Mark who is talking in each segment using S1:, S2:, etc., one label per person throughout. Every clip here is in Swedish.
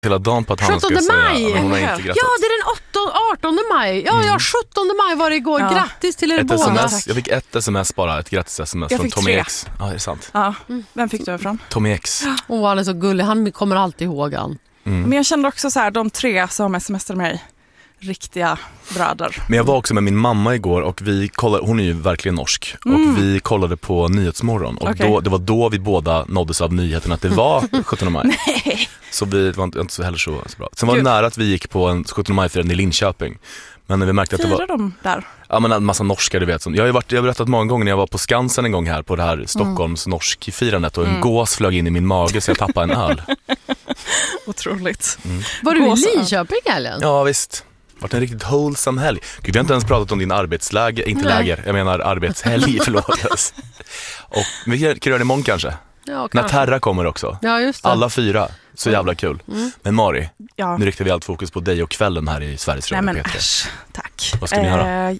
S1: hela dagen på att han
S2: 17
S1: ska
S2: maj.
S1: säga. Men hon har inte grattat.
S2: Ja, det är den 18 maj. Ja, 17 maj var det igår.
S3: Ja.
S2: Grattis till er
S1: Ett
S2: båda.
S1: SMS, jag fick ett sms bara, ett grattis-sms
S3: Jag
S1: från
S3: fick
S1: Tommy
S3: 3.
S1: X. Ja, det är sant.
S3: Ja. Vem fick du ifrån?
S1: Tommy X.
S2: Han är så gullig. Han kommer alltid ihåg han.
S3: Men jag kände också så här, de 3 som smsade mig, riktiga bröder.
S1: Men jag var också med min mamma igår och vi kollade, hon är ju verkligen norsk, och vi kollade på Nyhetsmorgon och det var då vi båda nåddes av nyheten att det var 17 maj. Så det var inte så heller så bra. Sen var det nära att vi gick på en 17 maj-firande i Linköping. Men när vi märkte att det var...
S3: Firar de där?
S1: Ja, men en massa norskar, du vet. Jag har berättat många gånger när jag var på Skansen en gång här på det här Stockholms norsk-firandet och en gås flög in i min mage så jag tappade en öl.
S3: Otroligt.
S2: Var du i Linköping helgen?
S1: Ja, visst. Det var en riktigt wholesome helg. Gud, vi har inte ens pratat om din arbetsläge, inte läger. Jag menar arbetshelg, förlåt. Och vi kan göra det imorgon kanske.
S2: Ja,
S1: När Terra kommer också.
S2: Ja, just det.
S1: Alla 4. Så jävla kul. Men Mari,
S3: Ja.
S1: nu riktar vi allt fokus på dig och kvällen här i Sveriges Radio P3.
S3: Äsch, tack.
S1: Vad ska ni göra?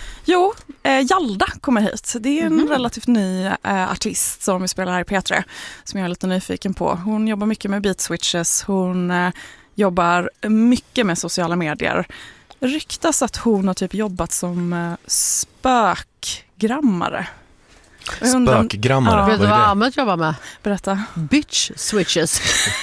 S3: Jalda kommer hit. Det är en relativt ny artist som vi spelar här i P3 som jag är lite nyfiken på. Hon jobbar mycket med beat switches. Hon jobbar mycket med sociala medier. Ryktas att hon har typ jobbat som spökgrammare.
S1: Spökgrammare,
S2: Vet du
S1: vad
S2: vad
S1: är det?
S2: Ahmed jobbar med?
S3: Berätta.
S2: Bitch switches.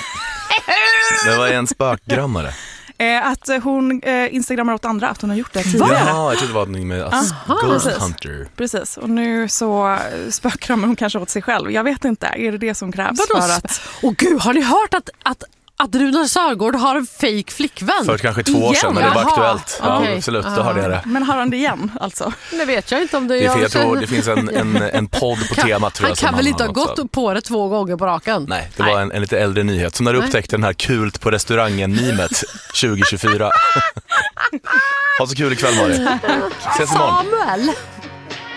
S1: Det var en spökgrammare.
S3: Att hon instagrammar åt andra, att hon har gjort det tidigare.
S1: Ja, jag trodde det var någonting med Ghost
S3: precis.
S1: Hunter.
S3: Precis, och nu så spökrammar hon kanske åt sig själv. Jag vet inte, är det som krävs
S2: Vadå?
S3: för att...
S2: Åh gud, har ni hört att Runar Sörgård har en fake flickvän?
S1: För kanske 2 år sedan när det var
S2: Jaha,
S1: aktuellt. Ja,
S2: okej.
S1: absolut, då hörde jag det.
S3: Men har han det igen alltså?
S2: Det vet jag inte om det
S1: Jag tror det finns en podd på temat, tror
S2: Han
S1: jag, som
S2: kan väl inte ha
S1: också.
S2: gått på det 2 gånger på raken?
S1: Nej, det var en lite äldre nyhet. Så när du upptäckte den här kult på restaurangen-mimet 2024. Ha så kul ikväll, Mari. Ses imorgon.
S2: Samuel!